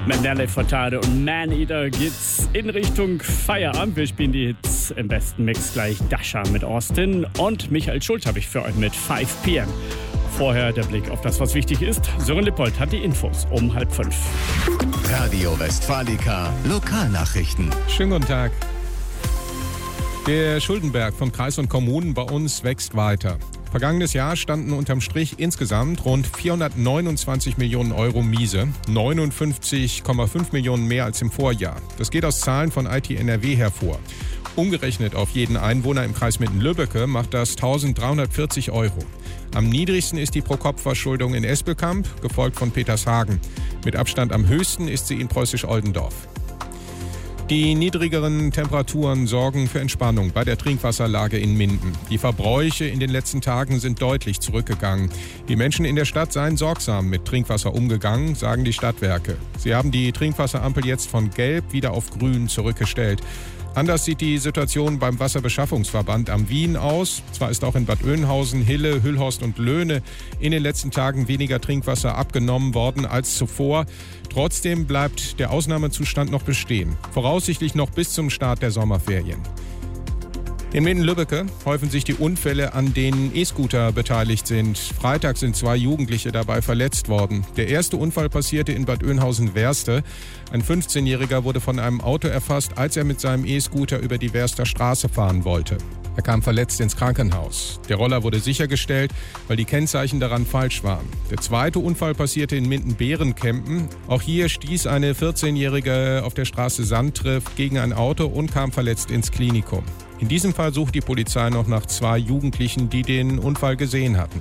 Mandela Furtado und Maneater geht's in Richtung Feierabend. Wir spielen die Hits im besten Mix gleich. Dasha mit Austin und Michael Schulz habe ich für euch mit 5 p.m. Vorher der Blick auf das, was wichtig ist. Sören Lippold hat die Infos um 4:30. Radio Westfalica Lokalnachrichten. Schönen guten Tag. Der Schuldenberg von Kreis und Kommunen bei uns wächst weiter. Vergangenes Jahr standen unterm Strich insgesamt rund 429 Millionen Euro miese, 59,5 Millionen mehr als im Vorjahr. Das geht aus Zahlen von IT NRW hervor. Umgerechnet auf jeden Einwohner im Kreis Mitten-Lübbecke macht das 1.340 Euro. Am niedrigsten ist die Pro-Kopf-Verschuldung in Espelkamp, gefolgt von Petershagen. Mit Abstand am höchsten ist sie in Preußisch-Oldendorf. Die niedrigeren Temperaturen sorgen für Entspannung bei der Trinkwasserlage in Minden. Die Verbräuche in den letzten Tagen sind deutlich zurückgegangen. Die Menschen in der Stadt seien sorgsam mit Trinkwasser umgegangen, sagen die Stadtwerke. Sie haben die Trinkwasserampel jetzt von gelb wieder auf grün zurückgestellt. Anders sieht die Situation beim Wasserbeschaffungsverband am Wien aus. Zwar ist auch in Bad Oeynhausen, Hille, Hüllhorst und Löhne in den letzten Tagen weniger Trinkwasser abgenommen worden als zuvor. Trotzdem bleibt der Ausnahmezustand noch bestehen. Voraussichtlich noch bis zum Start der Sommerferien. In Minden-Lübbecke häufen sich die Unfälle, an denen E-Scooter beteiligt sind. Freitag sind 2 Jugendliche dabei verletzt worden. Der erste Unfall passierte in Bad Oeynhausen-Werste. Ein 15-Jähriger wurde von einem Auto erfasst, als er mit seinem E-Scooter über die Werster Straße fahren wollte. Er kam verletzt ins Krankenhaus. Der Roller wurde sichergestellt, weil die Kennzeichen daran falsch waren. Der zweite Unfall passierte in Minden-Behrenkempen. Auch hier stieß eine 14-Jährige auf der Straße Sandtriff gegen ein Auto und kam verletzt ins Klinikum. In diesem Fall sucht die Polizei noch nach 2 Jugendlichen, die den Unfall gesehen hatten.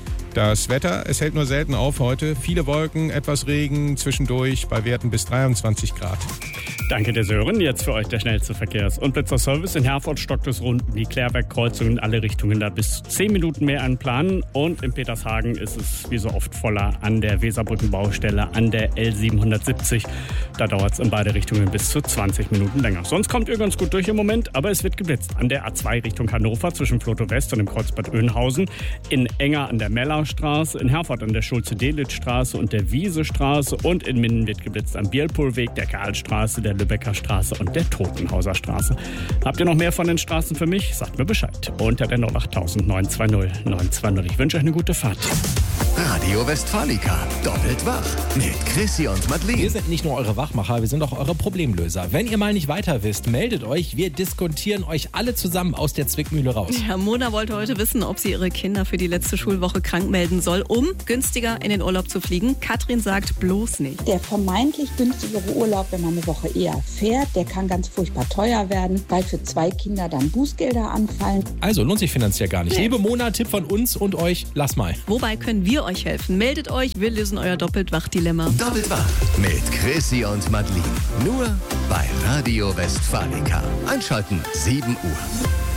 Das Wetter, es hält nur selten auf heute. Viele Wolken, etwas Regen, zwischendurch bei Werten bis 23 Grad. Danke der Sören. Jetzt für euch der schnellste Verkehrs- und Blitzerservice. In Herford stockt es rund um die Klärwerkkreuzung in alle Richtungen. Da bis zu 10 Minuten mehr an Planen. Und in Petershagen ist es wie so oft voller an der Weserbrückenbaustelle an der L770. Da dauert es in beide Richtungen bis zu 20 Minuten länger. Sonst kommt ihr ganz gut durch im Moment, aber es wird geblitzt. An der A2 Richtung Hannover zwischen Floto West und dem Kreuz Bad Oeynhausen. In Enger an der Mellerstraße. In Herford an der Schulze-Delitzsch-Straße und der Wiesestraße. Und in Minden wird geblitzt am Bierpohlweg, der Karlstraße, der Lübecker Straße und der Totenhauser Straße. Habt ihr noch mehr von den Straßen für mich? Sagt mir Bescheid. Unter der 08000 920 920. Ich wünsche euch eine gute Fahrt. Radio Westfalica doppelt wach mit Chrissy und Madeleine. Wir sind nicht nur eure Wachmacher, wir sind auch eure Problemlöser. Wenn ihr mal nicht weiter wisst, meldet euch. Wir diskontieren euch alle zusammen aus der Zwickmühle raus. Ja, Mona wollte heute wissen, ob sie ihre Kinder für die letzte Schulwoche krank melden soll, um günstiger in den Urlaub zu fliegen. Katrin sagt bloß nicht. Der vermeintlich günstigere Urlaub, wenn man eine Woche eher fährt, der kann ganz furchtbar teuer werden, weil für 2 Kinder dann Bußgelder anfallen. Also lohnt sich finanziell gar nicht. Nee. Liebe Mona, Tipp von uns und euch, lass mal. Wobei können wir euch helfen? Meldet euch, wir lösen euer Doppelt-Wach-Dilemma. Doppelt wach mit Chrissy und Madeleine. Nur bei Radio Westfalica. Einschalten 7 Uhr.